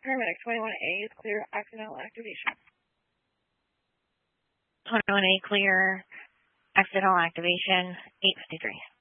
Paramedic 21A is clear accidental activation. 21A clear accidental activation, 8:53.